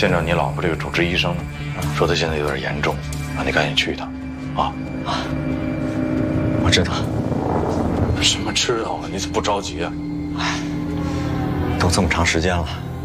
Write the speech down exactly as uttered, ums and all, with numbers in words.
见着你老婆这个主治医生，说她现在有点严重，让你赶紧去一趟，啊啊！ 我知道。 什么知道啊？你怎么不着急啊？ 哎，都这么长时间了。